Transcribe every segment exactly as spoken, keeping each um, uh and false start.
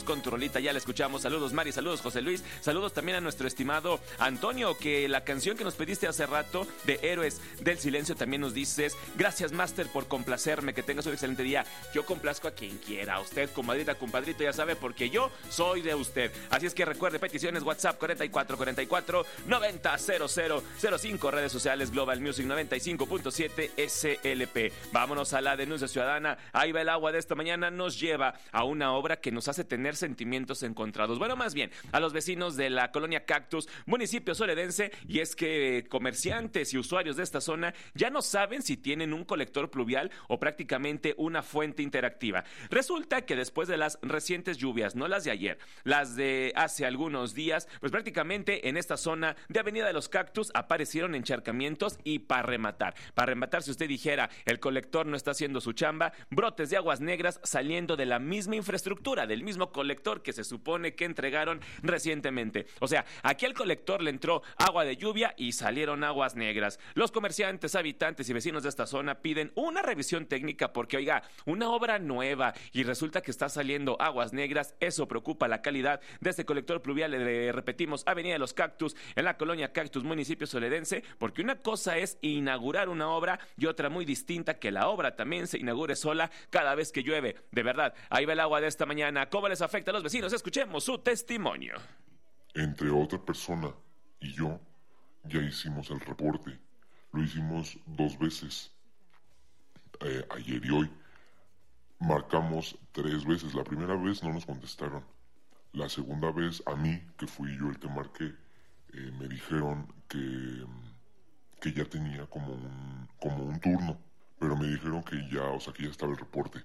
con tu rolita, ya la escuchamos. Saludos Mari, saludos José Luis, saludos también a nuestro estimado Antonio, que la canción que nos pediste hace rato de Héroes del Silencio también nos dices, gracias Master por complacerme, que tengas un excelente día. Yo complazco a quien quiera, a usted, comadrita, compadrito, ya sabe, porque yo soy de usted. Así es que recuerde, peticiones, WhatsApp cuarenta y cuatro cuarenta y cuatro noventa cero cero cero cinco, redes sociales Global Music noventa y cinco punto siete S L P. Vámonos a la denuncia ciudadana. Ahí va el agua de esta mañana, nos lleva a una obra que nos hace tener sentimientos encontrados. Bueno, más bien, a los vecinos de la colonia Cactus, municipio soledense, y es que comerciantes y usuarios de esta zona ya no saben si tienen un colector pluvial o prácticamente una fuente interactiva. Resulta que después de las recientes lluvias, no las de ayer, las de hace algunos días, pues prácticamente en esta zona de Avenida de los Cactus aparecieron encharcamientos y para rematar, para rematar si usted dijera el colector no está haciendo su chamba, brotes de aguas negras saliendo de la misma infraestructura, del mismo colector que se supone que entregaron recientemente. O sea, aquí al colector le entró agua de lluvia y salieron aguas negras. Los comerciantes, habitantes y vecinos de esta zona piden una revisión técnica porque, oiga, una obra nueva y resulta que está saliendo aguas negras, eso preocupa la calidad de este colector pluvial. Le repetimos, Avenida de los Cactus, en la colonia Cactus, municipio soledense, porque una cosa es inaugurar una obra y otra muy distinta que la obra también se inaugure sola cada vez que llueve. De verdad, ahí va el agua de esta mañana. ¿Cómo les afecta a los vecinos? Escuchemos su testimonio. Entre otra persona y yo ya hicimos el reporte. Lo hicimos dos veces, eh, ayer y hoy. Marcamos tres veces. La primera vez no nos contestaron. La segunda vez, a mí, que fui yo el que marqué, eh, me dijeron que, que ya tenía como un, como un turno, pero me dijeron que ya, o sea, que ya estaba el reporte,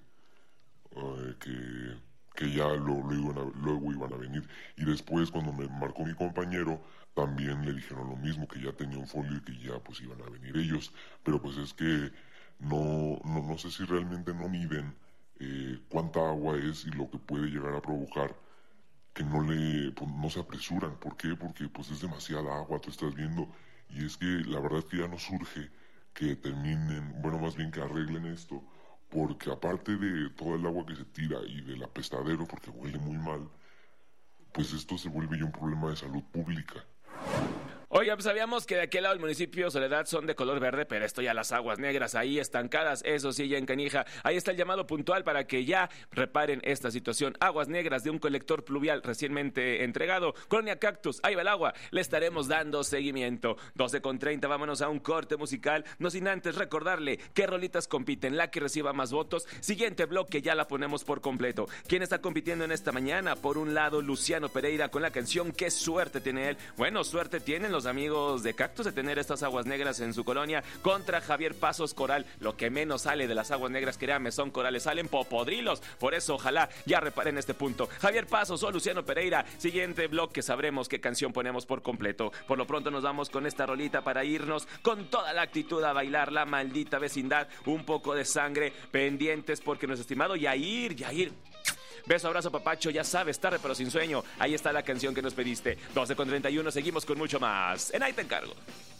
eh, que, que ya lo, lo iban a, luego iban a venir. Y después, cuando me marcó mi compañero, también le dijeron lo mismo, que ya tenía un folio y que ya pues iban a venir ellos. Pero pues es que no, no, no sé si realmente no miden eh, cuánta agua es y lo que puede llegar a provocar, que no le pues, no se apresuran. ¿Por qué? Porque pues es demasiada agua, tú estás viendo, y es que la verdad es que ya nos urge que terminen, bueno, más bien que arreglen esto, porque aparte de todo el agua que se tira y del apestadero, porque huele muy mal, pues esto se vuelve ya un problema de salud pública. Oiga, pues sabíamos que de aquel lado el municipio Soledad son de color verde, pero esto ya las aguas negras ahí estancadas, eso sí ya en canija. Ahí está el llamado puntual para que ya reparen esta situación. Aguas negras de un colector pluvial recientemente entregado. Colonia Cactus, ahí va el agua, le estaremos dando seguimiento. doce con treinta, vámonos a un corte musical, no sin antes recordarle qué rolitas compiten, la que reciba más votos. Siguiente bloque ya la ponemos por completo. ¿Quién está compitiendo en esta mañana? Por un lado, Luciano Pereira con la canción ¿Qué suerte tiene él? Bueno, suerte tienen los amigos de Cactus de tener estas aguas negras en su colonia, contra Javier Pasos Coral. Lo que menos sale de las aguas negras, créame, son corales, salen popodrilos. Por eso, ojalá ya reparen este punto. Javier Pasos o Luciano Pereira. Siguiente bloque sabremos qué canción ponemos por completo. Por lo pronto nos vamos con esta rolita para irnos con toda la actitud a bailar La Maldita Vecindad. Un poco de sangre, pendientes porque nuestro estimado Yair, Yair... Beso, abrazo, papacho, ya sabes, tarde pero sin sueño. Ahí está la canción que nos pediste. doce con treinta y uno, seguimos con mucho más. En Ahí Te Encargo.